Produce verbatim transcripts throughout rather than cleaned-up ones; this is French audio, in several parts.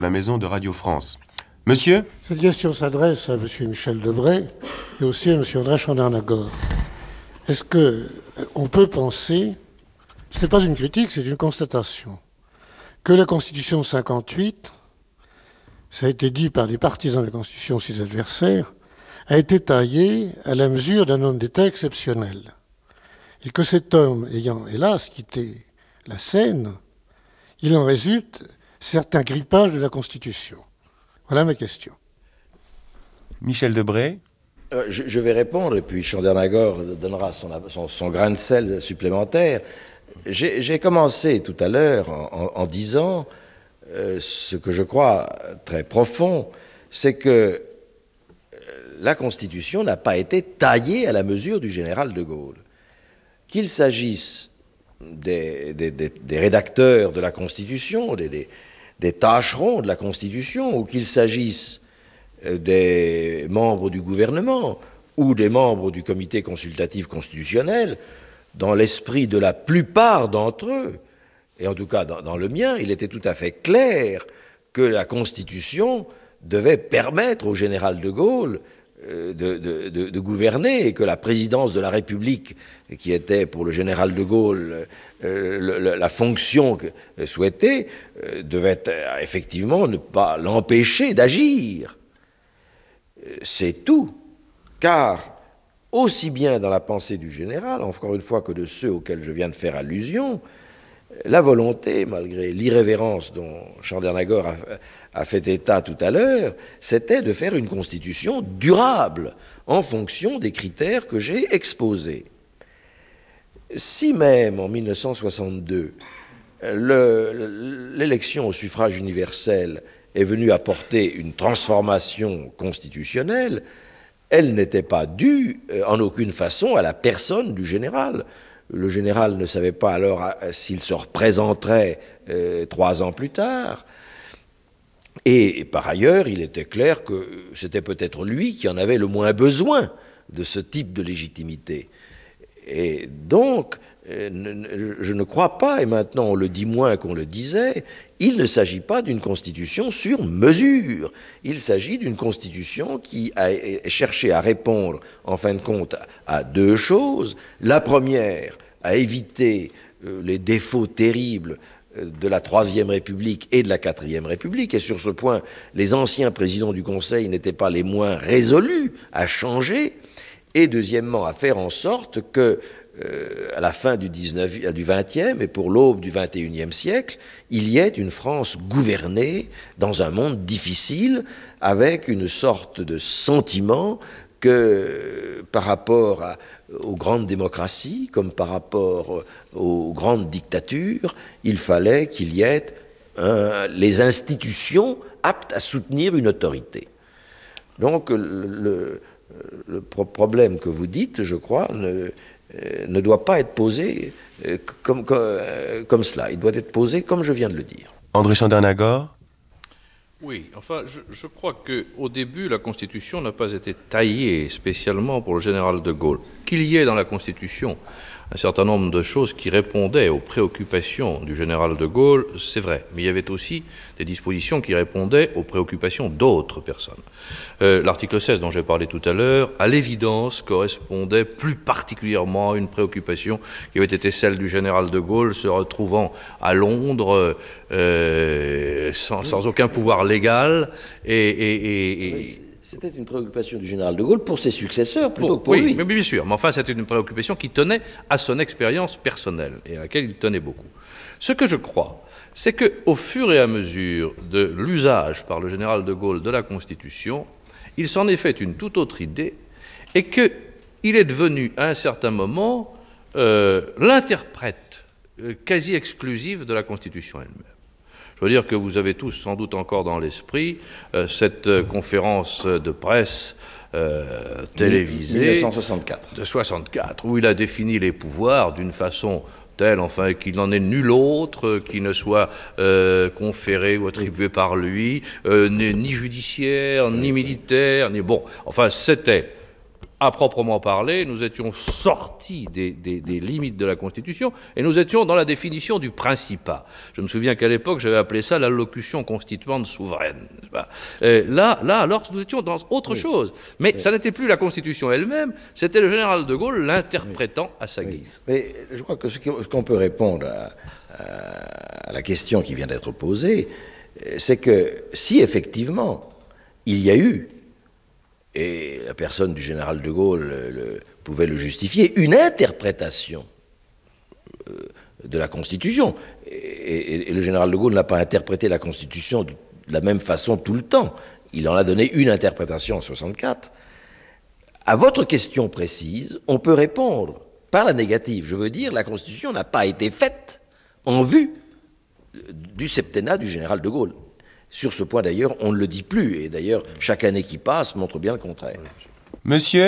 La maison de Radio France. Monsieur ? Cette question s'adresse à M. Michel Debré et aussi à M. André Chandernagor. Est-ce qu'on peut penser, ce n'est pas une critique, c'est une constatation, que la Constitution de cinquante-huit, ça a été dit par des partisans de la Constitution, ses adversaires, a été taillée à la mesure d'un homme d'État exceptionnel. Et que cet homme, ayant hélas quitté la scène, il en résulte certains grippages de la Constitution. Voilà ma question. Michel Debré. Euh, je, je vais répondre, et puis Chandernagor donnera son, son, son grain de sel supplémentaire. J'ai, j'ai commencé tout à l'heure en, en, en disant euh, ce que je crois très profond, c'est que la Constitution n'a pas été taillée à la mesure du général de Gaulle. Qu'il s'agisse des, des, des, des rédacteurs de la Constitution, des, des, des tâcherons de la Constitution, ou qu'il s'agisse des membres du gouvernement ou des membres du comité consultatif constitutionnel, dans l'esprit de la plupart d'entre eux, et en tout cas dans, dans le mien, il était tout à fait clair que la Constitution devait permettre au général de Gaulle euh, de, de, de, de gouverner, et que la présidence de la République, qui était pour le général de Gaulle euh, le, le, la fonction que, euh, souhaitée, euh, devait euh, effectivement ne pas l'empêcher d'agir. C'est tout, car aussi bien dans la pensée du général, encore une fois, que de ceux auxquels je viens de faire allusion, la volonté, malgré l'irrévérence dont Chandernagor a, a fait état tout à l'heure, c'était de faire une constitution durable en fonction des critères que j'ai exposés. Si même en mille neuf cent soixante-deux, le, l'élection au suffrage universel est venue apporter une transformation constitutionnelle, elle n'était pas due euh, en aucune façon à la personne du général. Le général ne savait pas alors euh, s'il se représenterait euh, trois ans plus tard. Et, et par ailleurs, il était clair que c'était peut-être lui qui en avait le moins besoin de ce type de légitimité. Et donc, euh, je ne crois pas, et maintenant on le dit moins qu'on le disait, il ne s'agit pas d'une constitution sur mesure. Il s'agit d'une constitution qui a cherché à répondre, en fin de compte, à deux choses. La première, à éviter euh, les défauts terribles de la Troisième République et de la Quatrième République. Et sur ce point, les anciens présidents du Conseil n'étaient pas les moins résolus à changer. Et deuxièmement, à faire en sorte que, euh, à la fin du, dix-neuvième, du vingtième et pour l'aube du vingt et unième siècle, il y ait une France gouvernée dans un monde difficile, avec une sorte de sentiment que, euh, par rapport à, aux grandes démocraties, comme par rapport aux grandes dictatures, il fallait qu'il y ait un, les institutions aptes à soutenir une autorité. Donc, le... le Le problème que vous dites, je crois, ne, ne doit pas être posé comme, comme, comme cela. Il doit être posé comme je viens de le dire. André Chandernagor. Oui, enfin, je, je crois qu'au début, la Constitution n'a pas été taillée spécialement pour le général de Gaulle. Qu'il y ait dans la Constitution un certain nombre de choses qui répondaient aux préoccupations du général de Gaulle, c'est vrai. Mais il y avait aussi des dispositions qui répondaient aux préoccupations d'autres personnes. Euh, l'article seize dont j'ai parlé tout à l'heure, à l'évidence, correspondait plus particulièrement à une préoccupation qui avait été celle du général de Gaulle, se retrouvant à Londres euh, sans, sans aucun pouvoir légal et... et, et, et C'était une préoccupation du général de Gaulle pour ses successeurs plutôt pour, que pour oui, lui. Oui, bien sûr. Mais enfin, c'était une préoccupation qui tenait à son expérience personnelle et à laquelle il tenait beaucoup. Ce que je crois, c'est qu'au fur et à mesure de l'usage par le général de Gaulle de la Constitution, il s'en est fait une toute autre idée et qu'il est devenu, à un certain moment, euh, l'interprète euh, quasi exclusif de la Constitution elle-même. Je veux dire que vous avez tous sans doute encore dans l'esprit euh, cette euh, conférence de presse euh, télévisée mille neuf cent soixante-quatre. de soixante-quatre, où il a défini les pouvoirs d'une façon telle, enfin, qu'il n'en ait nul autre qui ne soit euh, conféré ou attribué par lui, euh, ni, ni judiciaire, ni militaire, ni bon. Enfin, c'était à proprement parler, nous étions sortis des, des, des limites de la Constitution et nous étions dans la définition du principat. Je me souviens qu'à l'époque, j'avais appelé ça l'allocution constituante souveraine. Et là, là, alors, nous étions dans autre oui. chose. Mais oui. ça n'était plus la Constitution elle-même, c'était le général de Gaulle l'interprétant oui. à sa guise. Oui. Mais je crois que ce qu'on peut répondre à, à la question qui vient d'être posée, c'est que si effectivement il y a eu, et la personne du général de Gaulle le, le, pouvait le justifier, une interprétation euh, de la Constitution. Et, et, et le général de Gaulle n'a pas interprété la Constitution de, de la même façon tout le temps. Il en a donné une interprétation en soixante-quatre. À votre question précise, on peut répondre par la négative. Je veux dire, la Constitution n'a pas été faite en vue du septennat du général de Gaulle. Sur ce point, d'ailleurs, on ne le dit plus. Et d'ailleurs, chaque année qui passe montre bien le contraire. Monsieur ?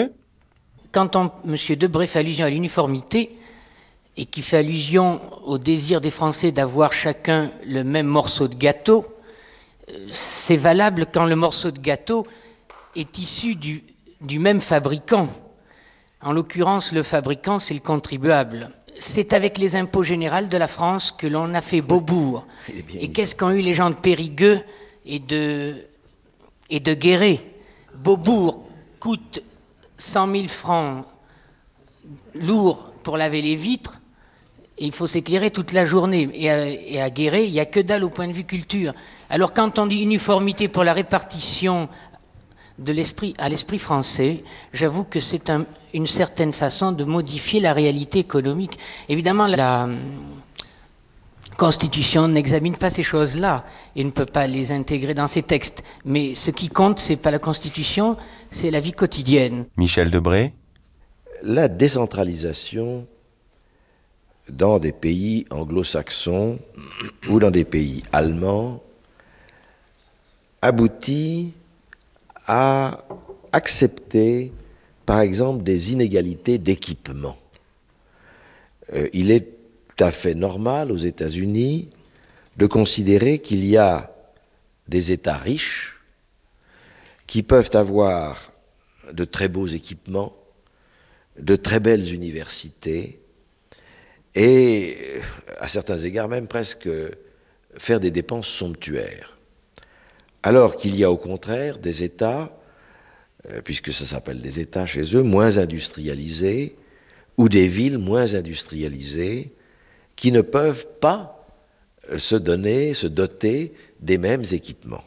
Quand on, M. Debré fait allusion à l'uniformité et qui fait allusion au désir des Français d'avoir chacun le même morceau de gâteau, c'est valable quand le morceau de gâteau est issu du, du même fabricant. En l'occurrence, le fabricant, c'est le contribuable. C'est avec les impôts généraux de la France que l'on a fait Beaubourg. Et qu'est-ce qu'ont eu les gens de Périgueux et de, et de Guéret ? Beaubourg coûte cent mille francs lourds pour laver les vitres, et il faut s'éclairer toute la journée. Et à, et à Guéret, il n'y a que dalle au point de vue culture. Alors quand on dit uniformité pour la répartition de l'esprit à l'esprit français, j'avoue que c'est un, une certaine façon de modifier la réalité économique. Évidemment, la Constitution n'examine pas ces choses-là et ne peut pas les intégrer dans ses textes. Mais ce qui compte, c'est pas la Constitution, c'est la vie quotidienne. Michel Debré. La décentralisation dans des pays anglo-saxons ou dans des pays allemands aboutit à accepter, par exemple, des inégalités d'équipement. Euh, il est tout à fait normal aux États-Unis de considérer qu'il y a des États riches qui peuvent avoir de très beaux équipements, de très belles universités et, à certains égards, même presque faire des dépenses somptuaires. Alors qu'il y a au contraire des États, euh, puisque ça s'appelle des États chez eux, moins industrialisés, ou des villes moins industrialisées, qui ne peuvent pas se donner, se doter des mêmes équipements.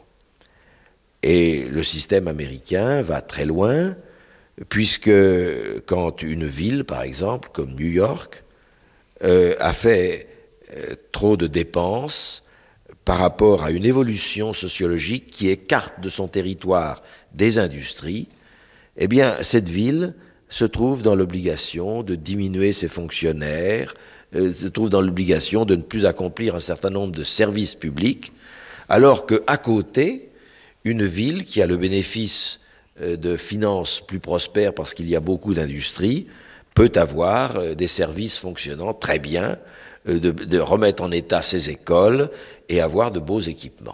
Et le système américain va très loin, puisque quand une ville, par exemple, comme New York, euh, a fait euh, trop de dépenses, par rapport à une évolution sociologique qui écarte de son territoire des industries, eh bien, cette ville se trouve dans l'obligation de diminuer ses fonctionnaires, euh, se trouve dans l'obligation de ne plus accomplir un certain nombre de services publics, alors qu'à côté, une ville qui a le bénéfice euh, de finances plus prospères parce qu'il y a beaucoup d'industries, peut avoir euh, des services fonctionnant très bien, euh, de, de remettre en état ses écoles, et avoir de beaux équipements.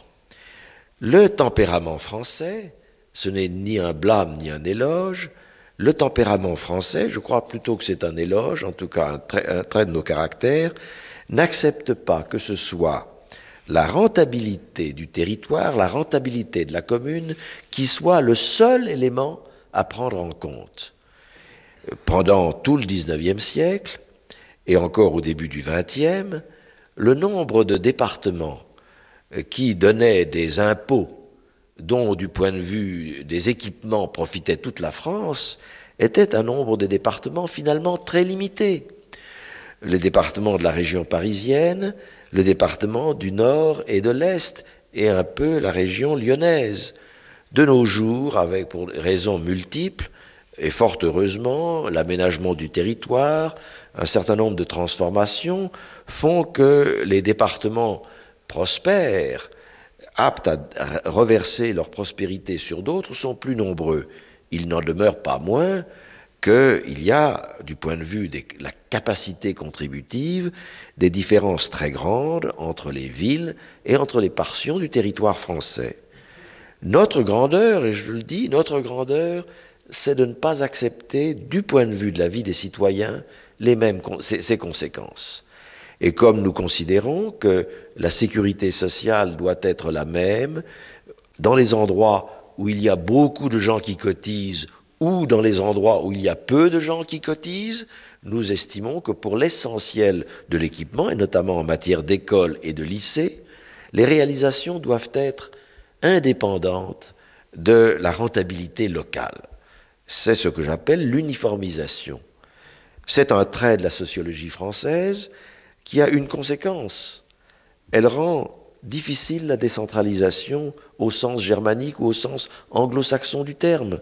Le tempérament français, ce n'est ni un blâme ni un éloge. Le tempérament français, je crois plutôt que c'est un éloge, en tout cas un trait, un trait de nos caractères, n'accepte pas que ce soit la rentabilité du territoire, la rentabilité de la commune, qui soit le seul élément à prendre en compte. Pendant tout le dix-neuvième siècle, et encore au début du vingtième, le nombre de départements qui donnaient des impôts dont, du point de vue des équipements, profitait toute la France, était un nombre de départements finalement très limité. Les départements de la région parisienne, le département du Nord et de l'Est, et un peu la région lyonnaise. De nos jours, avec pour raisons multiples, et fort heureusement, l'aménagement du territoire, un certain nombre de transformations font que les départements prospères, aptes à reverser leur prospérité sur d'autres, sont plus nombreux. Il n'en demeure pas moins qu'il y a, du point de vue de la capacité contributive, des différences très grandes entre les villes et entre les portions du territoire français. Notre grandeur, et je le dis, notre grandeur, c'est de ne pas accepter, du point de vue de la vie des citoyens, les mêmes ces, ces conséquences. Et comme nous considérons que la sécurité sociale doit être la même dans les endroits où il y a beaucoup de gens qui cotisent ou dans les endroits où il y a peu de gens qui cotisent, nous estimons que pour l'essentiel de l'équipement, et notamment en matière d'école et de lycée, les réalisations doivent être indépendantes de la rentabilité locale. C'est ce que j'appelle l'uniformisation. C'est un trait de la sociologie française qui a une conséquence. Elle rend difficile la décentralisation au sens germanique ou au sens anglo-saxon du terme.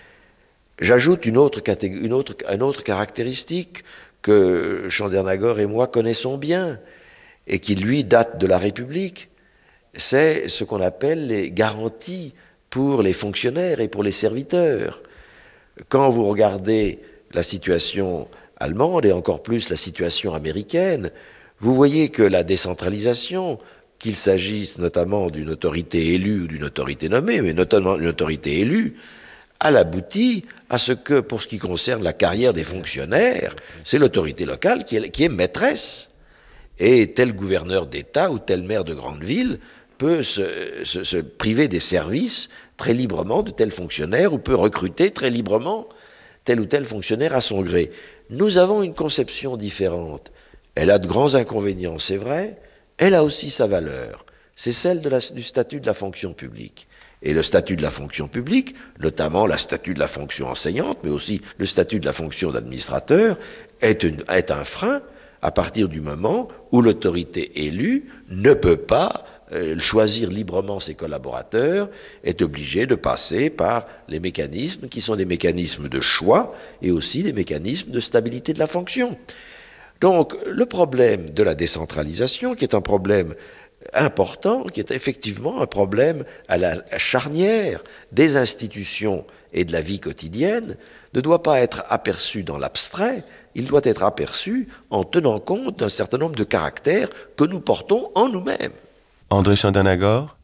J'ajoute une autre, une, autre, une autre caractéristique que Chandernagor et moi connaissons bien et qui, lui, date de la République, c'est ce qu'on appelle les garanties pour les fonctionnaires et pour les serviteurs. Quand vous regardez la situation allemande et encore plus la situation américaine, vous voyez que la décentralisation, qu'il s'agisse notamment d'une autorité élue ou d'une autorité nommée, mais notamment d'une autorité élue, elle aboutit à ce que, pour ce qui concerne la carrière des fonctionnaires, c'est l'autorité locale qui est, qui est maîtresse. Et tel gouverneur d'État ou tel maire de grande ville peut se, se, se priver des services très librement de tel fonctionnaire ou peut recruter très librement tel ou tel fonctionnaire à son gré. Nous avons une conception différente. Elle a de grands inconvénients, c'est vrai. Elle a aussi sa valeur. C'est celle de la, du statut de la fonction publique. Et le statut de la fonction publique, notamment le statut de la fonction enseignante, mais aussi le statut de la fonction d'administrateur, est, une, est un frein à partir du moment où l'autorité élue ne peut pas euh, choisir librement ses collaborateurs, est obligée de passer par les mécanismes qui sont des mécanismes de choix et aussi des mécanismes de stabilité de la fonction. Donc le problème de la décentralisation, qui est un problème important, qui est effectivement un problème à la charnière des institutions et de la vie quotidienne, ne doit pas être aperçu dans l'abstrait, il doit être aperçu en tenant compte d'un certain nombre de caractères que nous portons en nous-mêmes. André Chandernagor.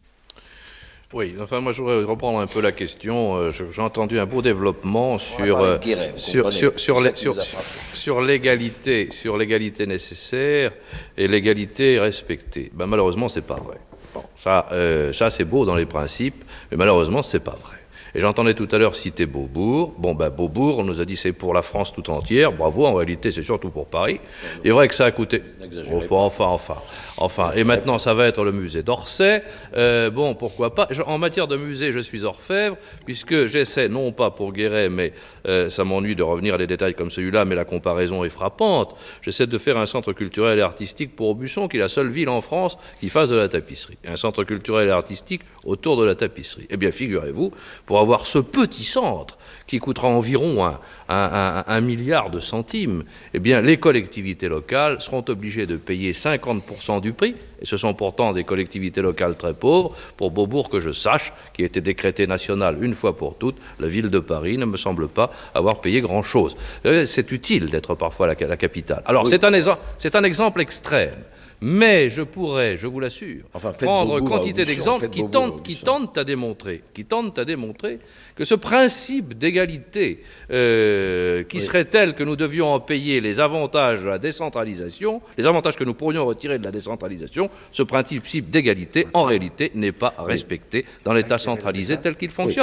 Oui, enfin moi je voudrais reprendre un peu la question. J'ai entendu un beau développement sur euh, Guéret, sur sur sur, les, sur, sur l'égalité, sur l'égalité nécessaire et l'égalité respectée. Ben, malheureusement c'est pas vrai. Bon, ça, euh, ça c'est beau dans les principes, mais malheureusement c'est pas vrai. Et j'entendais tout à l'heure citer Beaubourg. Bon, ben Beaubourg, on nous a dit c'est pour la France tout entière. Bravo, en réalité, c'est surtout pour Paris. Il est vrai que ça a coûté... Enfin, enfin, enfin. Enfin, et maintenant, ça va être le musée d'Orsay. Euh, bon, pourquoi pas. En matière de musée, je suis orfèvre, puisque j'essaie, non pas pour Guéret, mais euh, ça m'ennuie de revenir à des détails comme celui-là, mais la comparaison est frappante. J'essaie de faire un centre culturel et artistique pour Aubusson, qui est la seule ville en France qui fasse de la tapisserie. Un centre culturel et artistique autour de la tapisserie. Eh bien, figurez-vous, pour avoir ce petit centre qui coûtera environ un, un, un, un milliard de centimes, eh bien, les collectivités locales seront obligées de payer cinquante pour cent du prix, et ce sont pourtant des collectivités locales très pauvres. Pour Beaubourg, que je sache, qui a été décrété national une fois pour toutes, la ville de Paris ne me semble pas avoir payé grand-chose. C'est utile d'être parfois la, la capitale. Alors, oui. c'est, un exa- c'est un exemple extrême. Mais je pourrais, je vous l'assure, enfin, prendre Beaubourg quantité d'exemples qui, qui tentent à démontrer, qui tentent à démontrer que ce principe d'égalité, euh, qui oui. serait tel que nous devions en payer les avantages de la décentralisation, les avantages que nous pourrions retirer de la décentralisation, ce principe d'égalité, en réalité, n'est pas respecté dans l'État centralisé tel qu'il fonctionne.